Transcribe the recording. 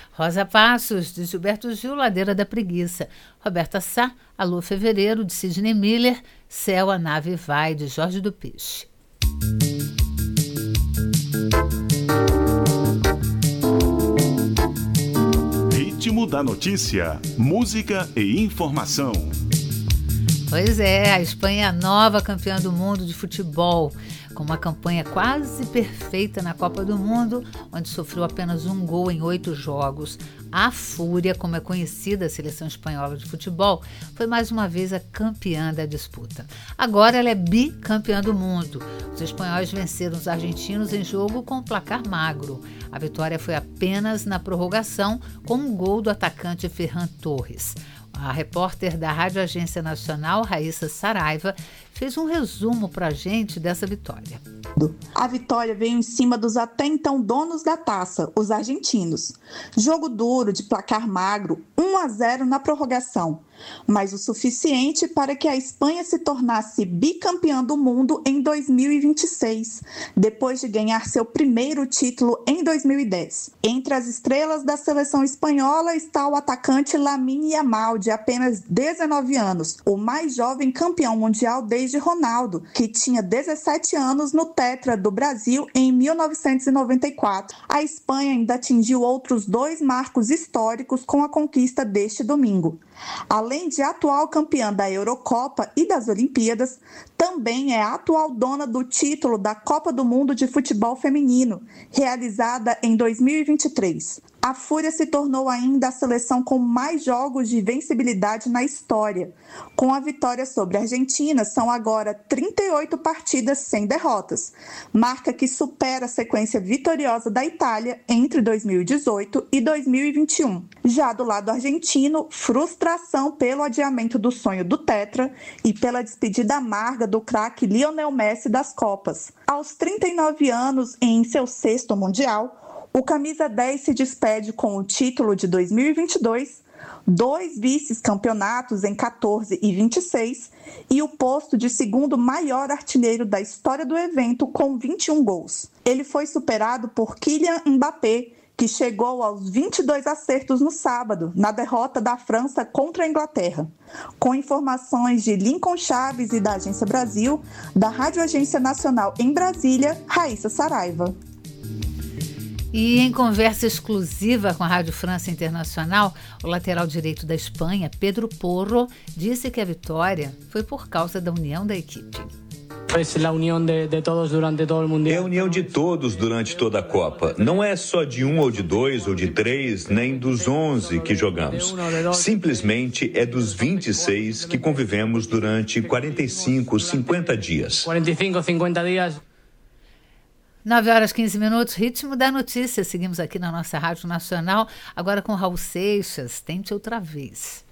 Rosa Passos, de Gilberto Gil, Ladeira da Preguiça. Roberta Sá, Alô Fevereiro, de Sidney Miller. Céu, a Nave Vai, de Jorge do Peixe. Ritmo da notícia, música e informação. Pois é, a Espanha é a nova campeã do mundo de futebol, com uma campanha quase perfeita na Copa do Mundo, onde sofreu apenas um gol em 8 jogos. A Fúria, como é conhecida a seleção espanhola de futebol, foi mais uma vez a campeã da disputa. Agora ela é bicampeã do mundo. Os espanhóis venceram os argentinos em jogo com um placar magro. A vitória foi apenas na prorrogação, com um gol do atacante Ferran Torres. A repórter da Rádio Agência Nacional, Raíssa Saraiva, fez um resumo para a gente dessa vitória. A vitória veio em cima dos até então donos da taça, os argentinos. Jogo duro, de placar magro, 1-0 na prorrogação, mas o suficiente para que a Espanha se tornasse bicampeã do mundo em 2026, depois de ganhar seu primeiro título em 2010. Entre as estrelas da seleção espanhola está o atacante Lamine Yamal, de apenas 19 anos, o mais jovem campeão mundial desde Ronaldo, que tinha 17 anos no Tetra do Brasil em 1994. A Espanha ainda atingiu outros 2 marcos históricos com a conquista deste domingo. Além de atual campeã da Eurocopa e das Olimpíadas, também é a atual dona do título da Copa do Mundo de Futebol Feminino, realizada em 2023. A Fúria se tornou ainda a seleção com mais jogos de vencibilidade na história. Com a vitória sobre a Argentina, são agora 38 partidas sem derrotas, marca que supera a sequência vitoriosa da Itália entre 2018 e 2021. Já do lado argentino, frustração pelo adiamento do sonho do Tetra e pela despedida amarga do craque Lionel Messi das Copas. Aos 39 anos, em seu 6º Mundial, o camisa 10 se despede com o título de 2022, 2 vice-campeonatos em 14 e 26 e o posto de segundo maior artilheiro da história do evento com 21 gols. Ele foi superado por Kylian Mbappé, que chegou aos 22 acertos no sábado, na derrota da França contra a Inglaterra. Com informações de Lincoln Chaves e da Agência Brasil, da Rádio Agência Nacional em Brasília, Raíssa Saraiva. E em conversa exclusiva com a Rádio França Internacional, o lateral direito da Espanha, Pedro Porro, disse que a vitória foi por causa da união da equipe. É a união de todos durante todo o Mundial. É a união de todos durante toda a Copa. Não é só de 1 ou de 2 ou de 3, nem dos 11 que jogamos. Simplesmente é dos 26 que convivemos durante 45, 50 dias. 45, 50 dias. 9h15, ritmo da notícia. Seguimos aqui na nossa Rádio Nacional, agora com Raul Seixas. Tente outra vez.